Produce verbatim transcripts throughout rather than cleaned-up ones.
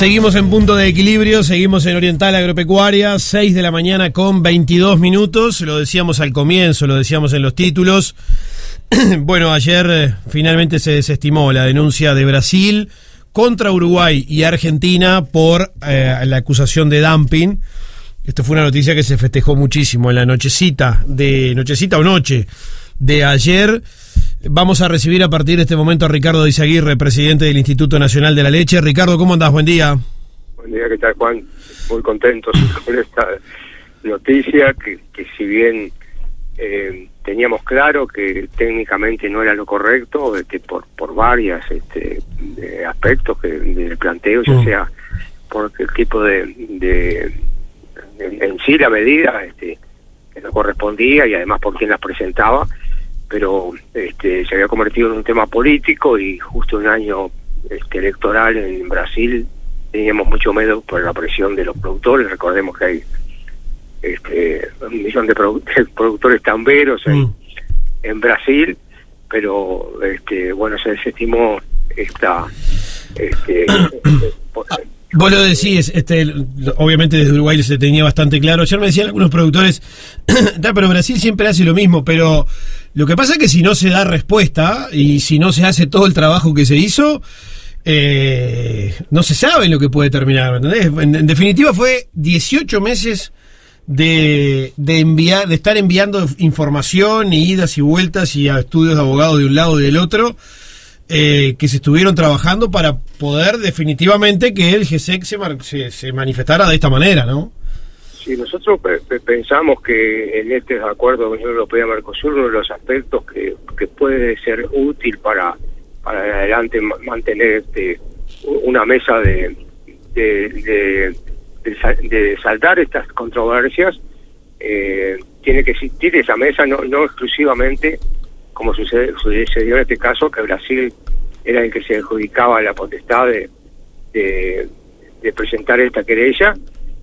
Seguimos en punto de equilibrio, seguimos en Oriental Agropecuaria, seis de la mañana con veintidós minutos, lo decíamos al comienzo, lo decíamos en los títulos. Bueno, ayer eh, finalmente se desestimó la denuncia de Brasil contra Uruguay y Argentina por eh, la acusación de dumping. Esto fue una noticia que se festejó muchísimo en la nochecita, de nochecita o noche de ayer. Vamos a recibir a partir de este momento a Ricardo Izaguirre, presidente del Instituto Nacional de la Leche. Ricardo, ¿cómo andás? Buen día. Buen día, ¿qué tal, Juan? Muy contentos con esta noticia, que, que si bien eh, teníamos claro que técnicamente no era lo correcto, este, por por varios este, aspectos que del planteo, ya sea por el tipo de, de, de en sí la medida este, que no correspondía y además por quién las presentaba, pero este, se había convertido en un tema político y justo un año este, electoral en Brasil teníamos mucho miedo por la presión de los productores. Recordemos que hay este, un millón de, produ de productores tamberos en, mm. en Brasil, pero este, bueno, se desestimó esta... Este, Vos lo decís, este, obviamente desde Uruguay se tenía bastante claro. Ayer me decían algunos productores, pero Brasil siempre hace lo mismo, pero lo que pasa es que si no se da respuesta y si no se hace todo el trabajo que se hizo, eh, no se sabe lo que puede terminar, ¿me entendés? En, en definitiva fue dieciocho meses de, de enviar, de estar enviando información y idas y vueltas y a estudios de abogados de un lado y del otro. Eh, que se estuvieron trabajando para poder definitivamente que el G S E C se, se, se manifestara de esta manera, ¿no? Sí, nosotros pe pe pensamos que en este acuerdo de Unión Europea-Mercosur uno de los aspectos que, que puede ser útil para para adelante mantener este, una mesa de de, de, de, de saldar estas controversias, eh, tiene que existir esa mesa, no, no exclusivamente como sucede, sucedió en este caso, que Brasil era el que se adjudicaba la potestad de, de, de presentar esta querella,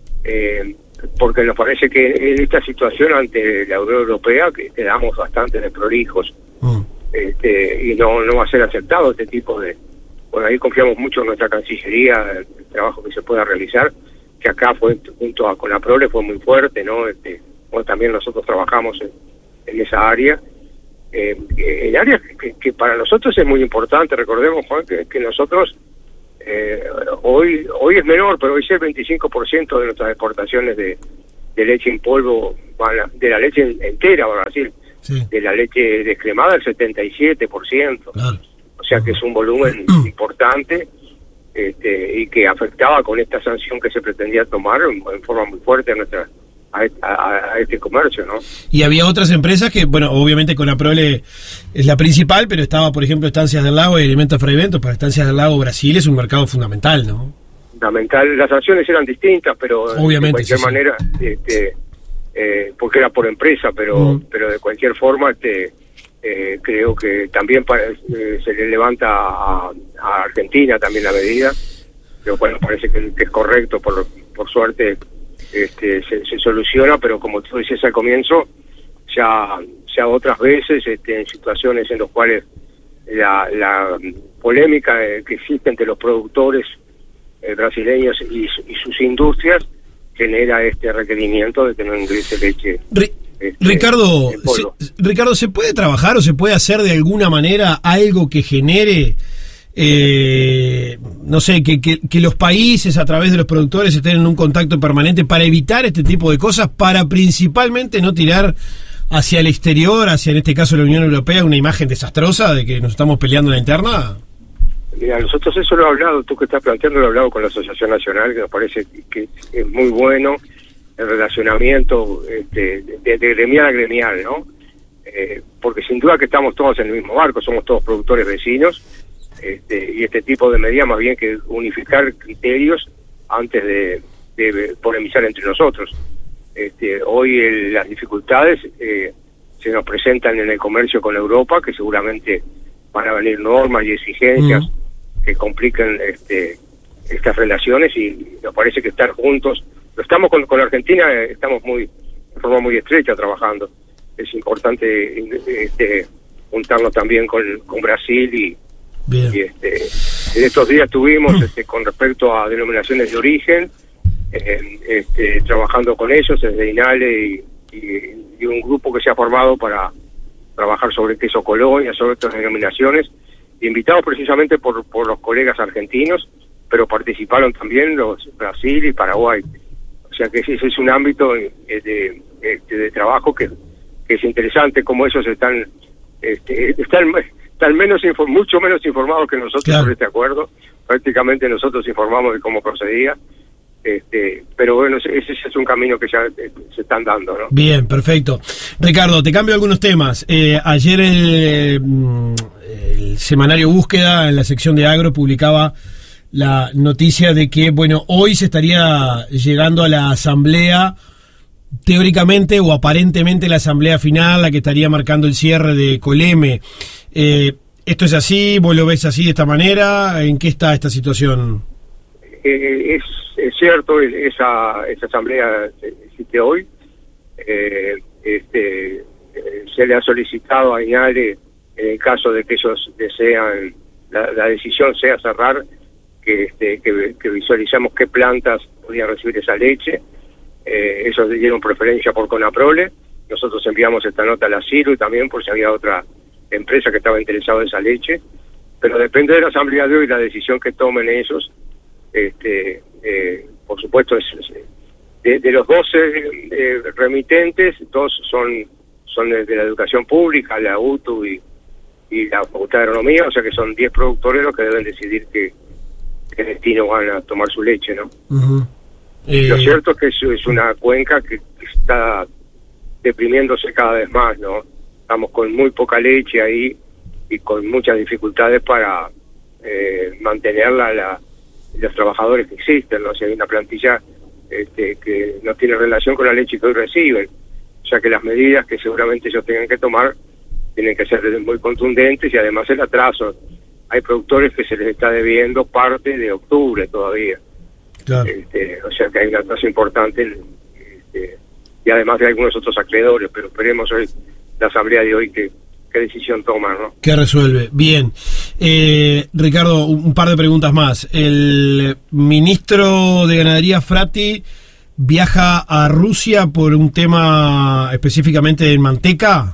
eh, porque nos parece que en esta situación ante la Unión Europea que quedamos bastante desprolijos, mm. este, y no, no va a ser aceptado este tipo de... Bueno, ahí confiamos mucho en nuestra Cancillería, el, el trabajo que se pueda realizar, que acá fue junto a con la Prole fue muy fuerte, ¿no? Este, bueno, también nosotros trabajamos en, en esa área. Eh, el área que, que para nosotros es muy importante. Recordemos, Juan, que, que nosotros eh, hoy hoy es menor, pero hoy es el veinticinco por ciento de nuestras exportaciones de, de leche en polvo, de la leche entera a Brasil, sí. De la leche descremada el setenta y siete por ciento, claro. O sea que es un volumen importante, este, y que afectaba con esta sanción que se pretendía tomar en, en forma muy fuerte a nuestra A, a, a este comercio, ¿no? Y había otras empresas que, bueno, obviamente Conaprole es la principal, pero estaba, por ejemplo, Estancias del Lago y Alimentos para Eventos. Para Estancias del Lago, Brasil es un mercado fundamental, ¿no? Fundamental. Las sanciones eran distintas, pero obviamente, de cualquier sí, manera, sí. este, eh, porque era por empresa, pero mm. pero de cualquier forma, este, eh, creo que también para, eh, se le levanta a, a Argentina también la medida, pero bueno, parece que, que es correcto, por, por suerte. Este, se, se soluciona, pero como tú decías al comienzo, ya ya otras veces este, en situaciones en las cuales la, la polémica que existe entre los productores eh, brasileños y, y sus industrias genera este requerimiento de que no ingrese leche. Ri este, Ricardo, se, Ricardo, ¿se puede trabajar o se puede hacer de alguna manera algo que genere Eh, no sé, que, que, que los países a través de los productores estén en un contacto permanente para evitar este tipo de cosas, para principalmente no tirar hacia el exterior, hacia en este caso la Unión Europea, una imagen desastrosa de que nos estamos peleando en la interna? Mira, nosotros eso lo he hablado, tú que estás planteando, lo he hablado con la Asociación Nacional, que nos parece que es muy bueno el relacionamiento este, de, de gremial a gremial, ¿no? Eh, porque sin duda que estamos todos en el mismo barco, somos todos productores vecinos. Este, y este tipo de medidas más bien que unificar criterios antes de, de polemizar entre nosotros. Este, hoy el, las dificultades eh, se nos presentan en el comercio con Europa, que seguramente van a venir normas y exigencias mm. que compliquen este, estas relaciones, y nos parece que estar juntos, lo estamos con, con Argentina, eh, estamos muy de forma muy estrecha trabajando. Es importante este, juntarnos también con, con Brasil y Bien. Y este, En estos días estuvimos este, con respecto a denominaciones de origen, eh, este, trabajando con ellos desde INALE y, y, y un grupo que se ha formado para trabajar sobre queso Colonia, sobre otras denominaciones, invitados precisamente por, por los colegas argentinos, pero participaron también los Brasil y Paraguay. O sea que ese es un ámbito de, de, de, de trabajo que, que es interesante, como ellos están este, están, están menos mucho menos informados que nosotros, claro, sobre este acuerdo. Prácticamente nosotros informamos de cómo procedía. Este, pero bueno, ese, ese es un camino que ya eh, se están dando, ¿no? Bien, perfecto. Ricardo, te cambio algunos temas. Eh, ayer el, el semanario Búsqueda, en la sección de Agro, publicaba la noticia de que, bueno, hoy se estaría llegando a la asamblea, teóricamente o aparentemente la asamblea final, la que estaría marcando el cierre de Coleme. Eh, ¿Esto es así? ¿Vos lo ves así, de esta manera? ¿En qué está esta situación? Eh, es, es cierto, esa, esa asamblea existe hoy. Eh, este, eh, se le ha solicitado a INALE, en el caso de que ellos desean, la, la decisión sea cerrar, que, este, que, que visualizamos qué plantas podían recibir esa leche. Eh, ellos dieron preferencia por Conaprole. Nosotros enviamos esta nota a la CIRU también, por si había otra empresa que estaba interesada en esa leche. Pero depende de la asamblea de hoy, la decisión que tomen ellos. Este, eh, por supuesto, es, es de, de los doce eh, remitentes, dos son son de, de la educación pública, la U T U y, y la Facultad de Agronomía, o sea que son diez productores los que deben decidir qué, qué destino van a tomar su leche, ¿no? Uh-huh. eh... Lo cierto es que es, es una cuenca que, que está deprimiéndose cada vez más, ¿no? Estamos con muy poca leche ahí y con muchas dificultades para eh, mantenerla la los trabajadores que existen, ¿no? O sea, hay una plantilla este, que no tiene relación con la leche que hoy reciben. O sea que las medidas que seguramente ellos tengan que tomar tienen que ser muy contundentes, y además el atraso. Hay productores que se les está debiendo parte de octubre todavía. Claro. Este, o sea que hay un atraso importante, este, y además de algunos otros acreedores, pero esperemos hoy la asamblea de hoy que qué decisión toma, ¿no? ¿Qué resuelve? Bien. Eh, Ricardo, un par de preguntas más. El ministro de Ganadería, Fratti, viaja a Rusia por un tema específicamente en manteca.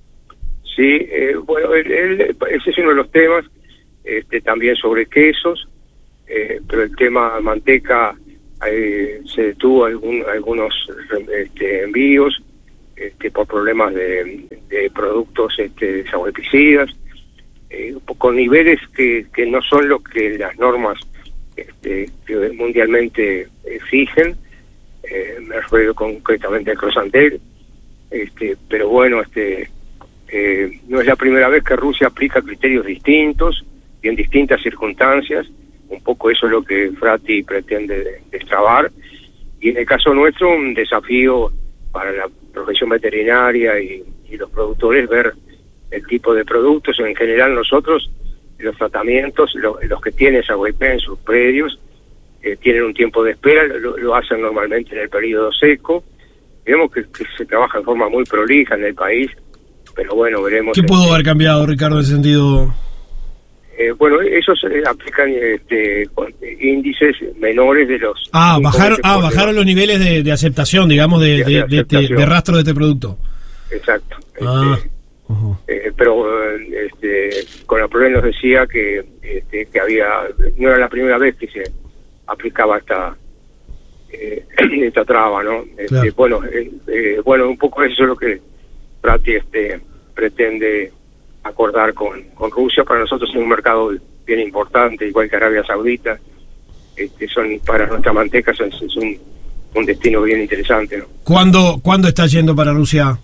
Sí, eh, bueno, él, él, ese es uno de los temas, este, también sobre quesos, eh, pero el tema manteca eh, se detuvo algún, algunos este, envíos, Este, por problemas de, de productos este, desahuepicidas, eh, con niveles que, que no son lo que las normas este, que mundialmente exigen. Eh, me refiero concretamente al crosantel, este, pero bueno, este, eh, no es la primera vez que Rusia aplica criterios distintos y en distintas circunstancias. Un poco eso es lo que Fratti pretende destrabar, y en el caso nuestro un desafío para la profesión veterinaria y, y los productores, ver el tipo de productos. En general nosotros, los tratamientos, lo, los que tienen esa W P en sus predios, eh, tienen un tiempo de espera, lo, lo hacen normalmente en el periodo seco. Vemos que, que se trabaja en forma muy prolija en el país, pero bueno, veremos. ¿Qué pudo haber cambiado, Ricardo, en ese sentido? Eh, bueno, ellos eh, aplican este, índices menores de los... Ah, bajaron ah bajaron los niveles de, de aceptación, digamos, de, de, de, de, aceptación. de, de rastro de este producto. Exacto. Ah, este, uh-huh. eh, pero este, Conaprole nos decía que, este, que había... No era la primera vez que se aplicaba esta eh, esta traba, ¿no? Este, claro. Bueno, eh, eh, bueno, un poco eso es lo que Fratti este, pretende acordar con, con Rusia. Para nosotros es un mercado bien importante, igual que Arabia Saudita. Este, son para nuestra manteca es, es un, un destino bien interesante, ¿no? ¿Cuándo, ¿Cuándo está yendo para Rusia?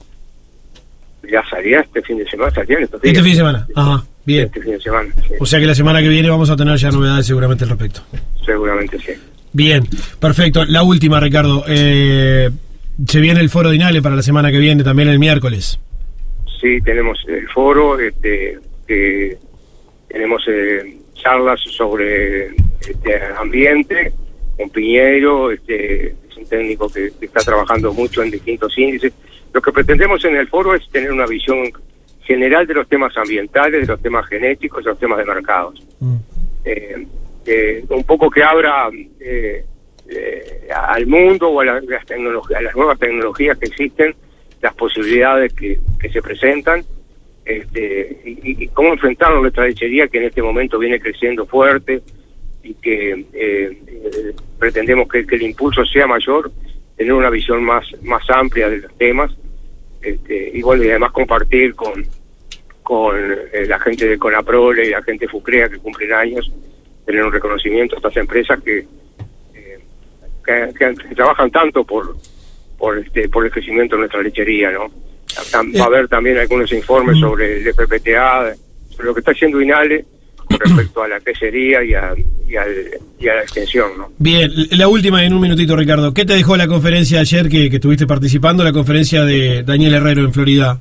Ya salía este fin de semana, salía en estos días. Este fin de semana, ajá, bien. Este fin de semana, sí. O sea que la semana que viene vamos a tener ya novedades seguramente al respecto. Seguramente sí. Bien, perfecto. La última, Ricardo. Eh, se viene el foro de INALE para la semana que viene, también el miércoles. Sí, tenemos el foro, este, que tenemos eh, charlas sobre este ambiente, con Piñeiro, este, es un técnico que, que está trabajando mucho en distintos índices. Lo que pretendemos en el foro es tener una visión general de los temas ambientales, de los temas genéticos y los temas de mercados. Mm. eh, eh, un poco que abra eh, eh, al mundo o a, la, las tecnologías, a las nuevas tecnologías que existen, las posibilidades que, que se presentan, este, y, y cómo enfrentar nuestra lechería, que en este momento viene creciendo fuerte y que eh, eh, pretendemos que, que el impulso sea mayor, tener una visión más más amplia de los temas, este, y bueno, y además compartir con con eh, la gente de Conaprole y la gente de Fucrea, que cumplen años, tener un reconocimiento a estas empresas que eh, que, que, que trabajan tanto por por este por el crecimiento de nuestra lechería, ¿no? Va a haber también algunos informes sobre el F P T A, sobre lo que está haciendo INALE con respecto a la quesería y a, y, al, y a la extensión, ¿no? Bien, la última en un minutito, Ricardo. ¿Qué te dejó la conferencia de ayer que, que estuviste participando, la conferencia de Daniel Herrero en Florida?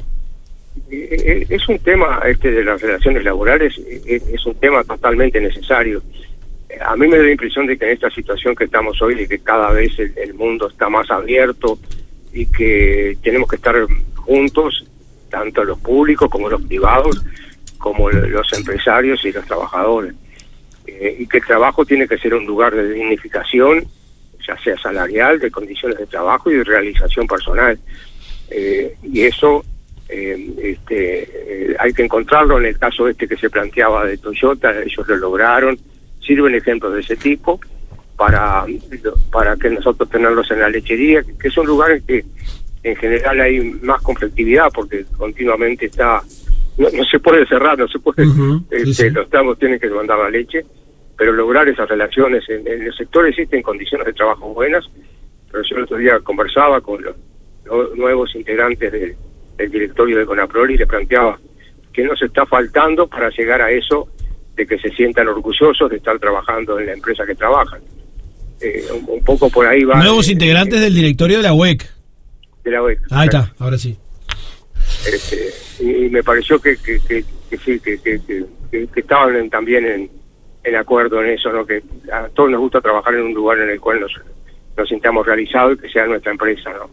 Es un tema este de las relaciones laborales, es un tema totalmente necesario. A mí me da la impresión de que en esta situación que estamos hoy, de que cada vez el, el mundo está más abierto y que tenemos que estar juntos, tanto los públicos como los privados, como los empresarios y los trabajadores, eh, y que el trabajo tiene que ser un lugar de dignificación, ya sea salarial, de condiciones de trabajo y de realización personal, eh, y eso eh, este, eh, hay que encontrarlo. En el caso este que se planteaba de Toyota, ellos lo lograron, sirven ejemplos de ese tipo para para que nosotros tenerlos en la lechería, que, que son lugares que en general hay más conflictividad porque continuamente está. No, no se puede cerrar, no se puede, uh-huh, este, sí, sí. Los tramos tienen que mandar la leche, pero lograr esas relaciones en, en el sector existen condiciones de trabajo buenas, pero yo el otro día conversaba con los, los nuevos integrantes de, del directorio de Conaprole y le planteaba que nos está faltando para llegar a eso, de que se sientan orgullosos de estar trabajando en la empresa que trabajan. Eh, un, un poco por ahí va. Nuevos eh, integrantes eh, del directorio de la U E C. De la U E C. Ahí está, ahora sí. Este, y, y me pareció que, que, que, que sí, que, que, que, que estaban en, también en, en acuerdo en eso, ¿no? Que a todos nos gusta trabajar en un lugar en el cual nos, nos sintamos realizados y que sea nuestra empresa, ¿no?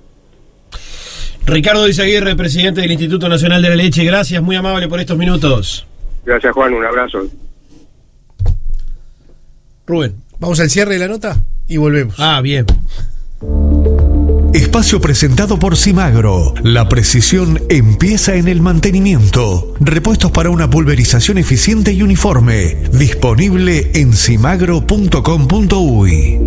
Ricardo Izaguirre, presidente del Instituto Nacional de la Leche, gracias, muy amable por estos minutos. Gracias, Juan, un abrazo. Rubén, vamos al cierre de la nota y volvemos. Ah, bien. Espacio presentado por Simagro. La precisión empieza en el mantenimiento. Repuestos para una pulverización eficiente y uniforme. Disponible en simagro punto com punto uy.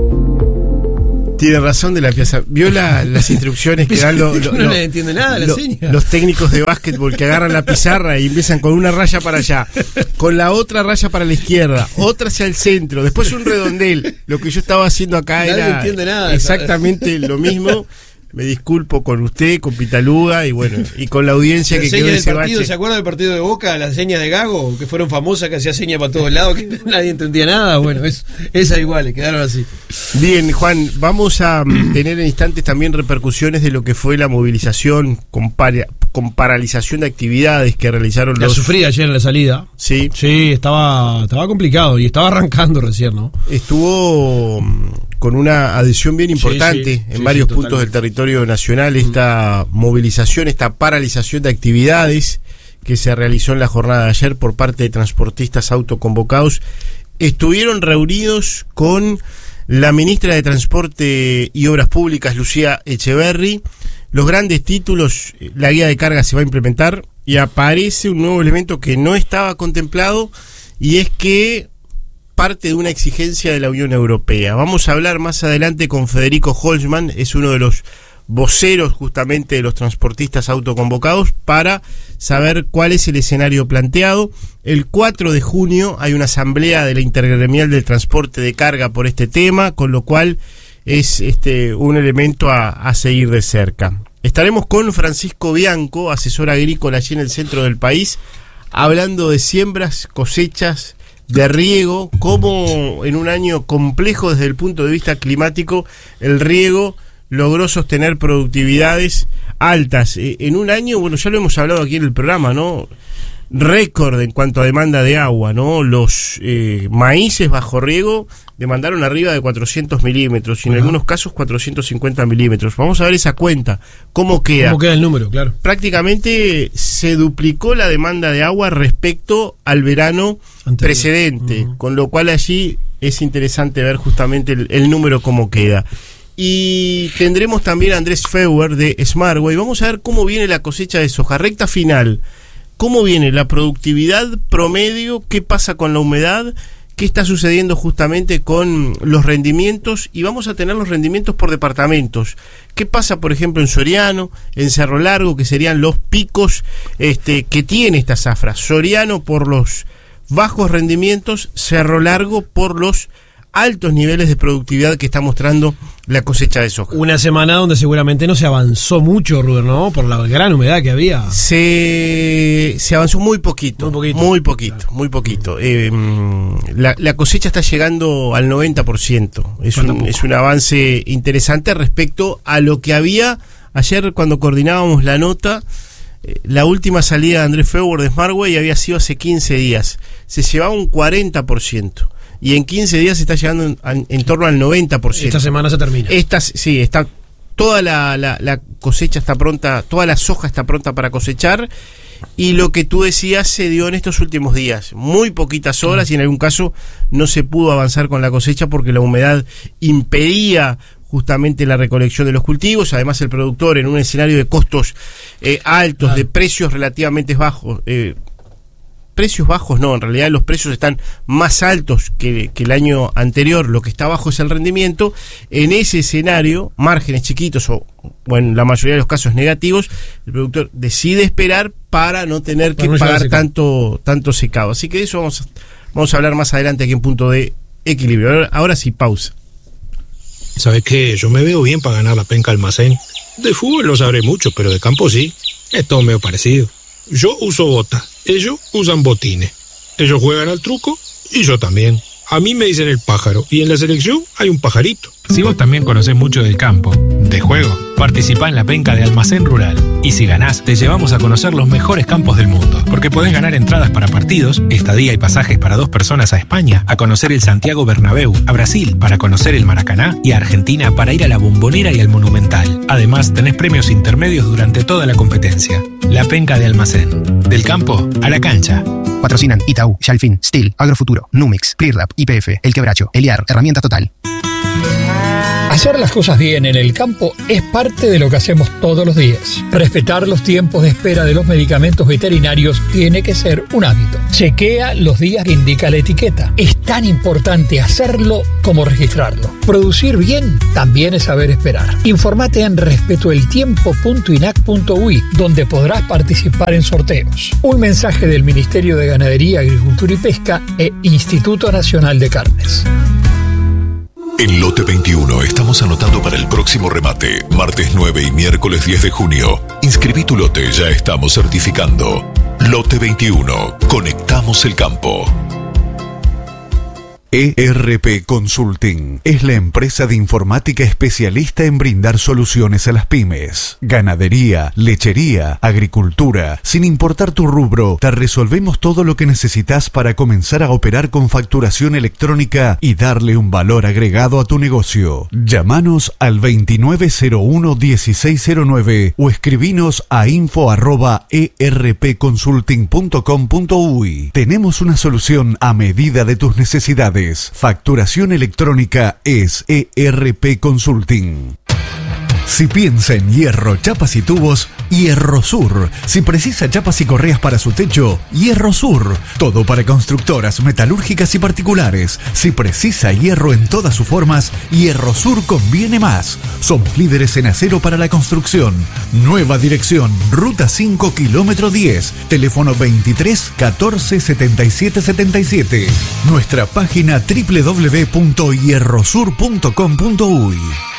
Tiene razón de la pieza. ¿Vio la, las instrucciones que dan lo, lo, no lo, le entiende nada lo, la seña. Los técnicos de básquetbol que agarran la pizarra y empiezan con una raya para allá, con la otra raya para la izquierda, otra hacia el centro, después un redondel? Lo que yo estaba haciendo acá Nadie era entiende nada, exactamente ¿sabes? Lo mismo. Me disculpo con usted, con Pitaluga y bueno, y con la audiencia la que seña quedó del ese partido, bache. ¿se acuerda del partido de Boca? Las señas de Gago, que fueron famosas, que hacía señas para todos lados, que nadie entendía nada. Bueno, es, esa igual, quedaron así. Bien, Juan, vamos a tener en instantes también repercusiones de lo que fue la movilización con, para, con paralización de actividades que realizaron la los... La sufrí ayer en la salida. Sí. Sí, estaba, estaba complicado y estaba arrancando recién, ¿no? Estuvo con una adhesión bien importante sí, sí, en sí, varios sí, puntos del territorio nacional esta mm. movilización, esta paralización de actividades que se realizó en la jornada de ayer por parte de transportistas autoconvocados. Estuvieron reunidos con la ministra de Transporte y Obras Públicas, Lucía Echeverri. Los grandes títulos, la guía de carga se va a implementar y aparece un nuevo elemento que no estaba contemplado, y es que parte de una exigencia de la Unión Europea. Vamos a hablar más adelante con Federico Holzman, es uno de los voceros justamente de los transportistas autoconvocados, para saber cuál es el escenario planteado. El cuatro de junio hay una asamblea de la Intergremial del Transporte de Carga por este tema, con lo cual es este un elemento a, a seguir de cerca. Estaremos con Francisco Bianco, asesor agrícola allí en el centro del país, hablando de siembras, cosechas, de riego, cómo en un año complejo desde el punto de vista climático el riego logró sostener productividades altas. En un año, bueno, ya lo hemos hablado aquí en el programa, ¿no? récord en cuanto a demanda de agua, ¿no? Los eh, maíces bajo riego demandaron arriba de cuatrocientos milímetros y en Ajá. algunos casos cuatrocientos cincuenta milímetros. Vamos a ver esa cuenta, cómo queda. ¿Cómo queda el número? Claro. Prácticamente se duplicó la demanda de agua respecto al verano Anterior. precedente, uh-huh. con lo cual allí es interesante ver justamente el, el número cómo queda. Y tendremos también a Andrés Feuer de Smartway. Vamos a ver cómo viene la cosecha de soja, recta final. ¿Cómo viene la productividad promedio? ¿Qué pasa con la humedad? ¿Qué está sucediendo justamente con los rendimientos? Y vamos a tener los rendimientos por departamentos. ¿Qué pasa, por ejemplo, en Soriano, en Cerro Largo, que serían los picos este, que tiene esta zafra? Soriano por los bajos rendimientos, Cerro Largo por los altos niveles de productividad que está mostrando la cosecha de soja. Una semana donde seguramente no se avanzó mucho, Rubén, ¿no? Por la gran humedad que había. Se, se avanzó muy poquito, muy poquito, muy poquito. Claro. Muy poquito. Eh, la, la cosecha está llegando al noventa por ciento. Es un, es un avance interesante respecto a lo que había ayer cuando coordinábamos la nota. Eh, la última salida de Andrés Feuer de Smartway había sido hace quince días. Se llevaba un cuarenta por ciento. Y en quince días se está llegando en, en, en torno al noventa por ciento. Esta semana se termina. Esta, sí, está toda la, la, la cosecha está pronta, toda la soja está pronta para cosechar. Y lo que tú decías se dio en estos últimos días. Muy poquitas horas y en algún caso no se pudo avanzar con la cosecha porque la humedad impedía justamente la recolección de los cultivos. Además el productor en un escenario de costos eh, altos, ah. de precios relativamente bajos, eh, precios bajos no, en realidad los precios están más altos que, que el año anterior, lo que está bajo es el rendimiento. En ese escenario, márgenes chiquitos o, o en la mayoría de los casos negativos, el productor decide esperar para no tener que pagar tanto, tanto secado. Así que de eso vamos a, vamos a hablar más adelante aquí en Punto de Equilibrio. Ahora, ahora sí, pausa. ¿Sabes qué? Yo me veo bien para ganar la penca almacén. De fútbol lo sabré mucho, pero de campo sí. Es todo medio parecido. Yo uso bota, ellos usan botines. Ellos juegan al truco y yo también. A mí me dicen el pájaro y en la selección hay un pajarito. Si vos también conocés mucho del campo, de juego, participá en la penca de Almacén Rural. Y si ganás, te llevamos a conocer los mejores campos del mundo. Porque podés ganar entradas para partidos, estadía y pasajes para dos personas a España, a conocer el Santiago Bernabéu, a Brasil para conocer el Maracaná y a Argentina para ir a la Bombonera y al Monumental. Además, tenés premios intermedios durante toda la competencia. La penca de Almacén. Del campo a la cancha. Patrocinan Itaú, Shalfin, Steel, Agrofuturo, Numix, Clearlab, Y P F, El Quebracho, Eliar, Herramientas Total. Hacer las cosas bien en el campo es parte de lo que hacemos todos los días. Respetar los tiempos de espera de los medicamentos veterinarios tiene que ser un hábito. Chequea los días que indica la etiqueta. Es tan importante hacerlo como registrarlo. Producir bien también es saber esperar. Informate en respetoeltiempo punto inac punto uy, donde podrás participar en sorteos. Un mensaje del Ministerio de Ganadería, Agricultura y Pesca e Instituto Nacional de Carnes. En Lote veintiuno estamos anotando para el próximo remate, martes nueve y miércoles diez de junio. Inscribí tu lote, ya estamos certificando. Lote veintiuno, conectamos el campo. E R P Consulting es la empresa de informática especialista en brindar soluciones a las pymes. Ganadería, lechería, agricultura, sin importar tu rubro, te resolvemos todo lo que necesitas para comenzar a operar con facturación electrónica y darle un valor agregado a tu negocio. Llámanos al veintinueve cero uno dieciséis cero nueve o escribinos a info arroba erpconsulting punto com punto uy. Tenemos una solución a medida de tus necesidades. Facturación electrónica es E R P Consulting. Si piensa en hierro, chapas y tubos, Hierro Sur. Si precisa chapas y correas para su techo, Hierro Sur. Todo para constructoras, metalúrgicas y particulares. Si precisa hierro en todas sus formas, Hierro Sur conviene más. Somos líderes en acero para la construcción. Nueva dirección, Ruta cinco, kilómetro diez. Teléfono veintitrés catorce setenta y siete setenta y siete. Nuestra página doble u doble u doble u punto hierro sur punto com punto uy.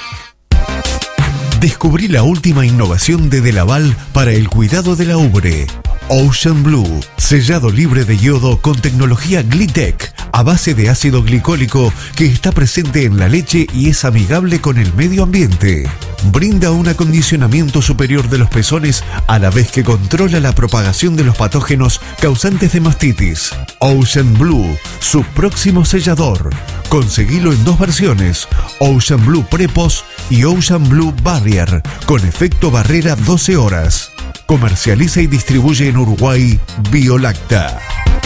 Descubrí la última innovación de Delaval para el cuidado de la ubre. Ocean Blue, sellado libre de yodo con tecnología Glitech, a base de ácido glicólico que está presente en la leche y es amigable con el medio ambiente. brinda un acondicionamiento superior de los pezones a la vez que controla la propagación de los patógenos causantes de mastitis. Ocean Blue, su próximo sellador. Conseguilo en dos versiones, Ocean Blue Prepos y Ocean Blue Barrier, con efecto barrera doce horas. Comercializa y distribuye en Uruguay Biolacta.